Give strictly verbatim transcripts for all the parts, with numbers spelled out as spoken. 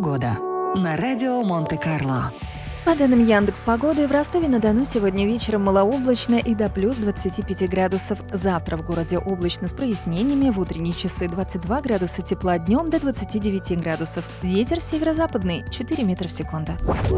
Погода на радио Монте-Карло. По данным Яндекс.Погоды, в Ростове-на-Дону сегодня вечером малооблачно и до плюс двадцати пяти градусов. Завтра в городе облачно с прояснениями, в утренние часы двадцать два градуса тепла, днем до двадцати девяти градусов. Ветер северо-западный четыре метра в секунду.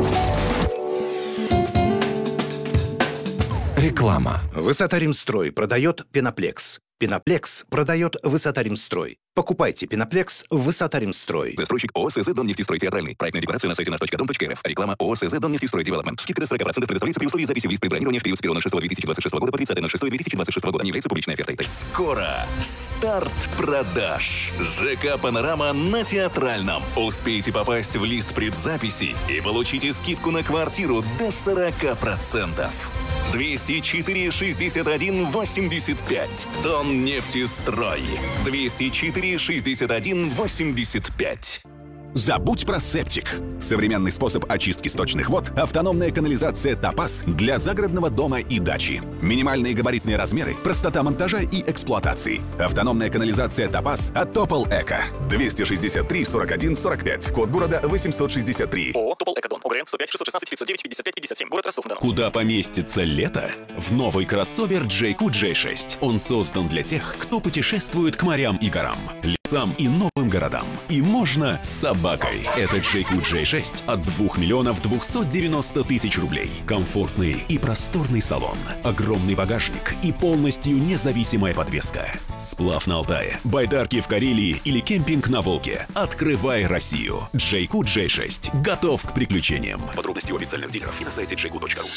Реклама. Высота-Римстрой продает Пеноплекс. Пеноплекс продает Высота-Римстрой. Покупайте Пеноплекс в Высота-Римстрой. Застройщик ООО СЗ «Доннефтестрой Театральный». Проектная декорация на сайте наш точка дом точка эр эф. Реклама ООО СЗ «Доннефтестрой Девелопмент». Скидка до сорок процентов предоставляется при условии записи в лист предбронирования в период с первого ноль шестого две тысячи двадцать шестого года по тридцатое ноль шестое две тысячи двадцать шестого года. Не является публичной офертой. Скоро старт продаж. ЖК «Панорама» на Театральном. Успейте попасть в лист предзаписи и получите скидку на квартиру до сорок процентов. двести четыре шестьдесят один восемьдесят пять. Доннефтестрой. двести четыре шестьдесят один восемьдесят пять. Забудь про септик. Современный способ очистки сточных вод – автономная канализация «Топаз» для загородного дома и дачи. Минимальные габаритные размеры, простота монтажа и эксплуатации. Автономная канализация «Топаз» от Топол Эко. двести шестьдесят три сорок один сорок пять. Код города восемьсот шестьдесят три. ООО «Топол Экодон». ОГРН сто пять шестьсот шестнадцать пятьсот девять пятьдесят пять пятьдесят семь. Город Ростов-на-Дону. Куда поместится лето? В новый кроссовер джей кью джей шесть. Он создан для тех, кто путешествует к морям и горам, лесам и новым городам. И можно с собакой. Это джей кью джей шесть от двух миллионов двухсот девяноста тысяч рублей. Комфортный и просторный салон, огромный багажник и полностью независимая подвеска. Сплав на Алтае, байдарки в Карелии или кемпинг на Волге. Открывай Россию. джей кью джей шесть. Готов к приключениям. Подробности у официальных дилеров и на сайте джей кью точка ру.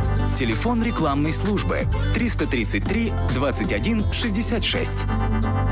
Телефон рекламной службы триста тридцать три двадцать один шестьдесят шесть.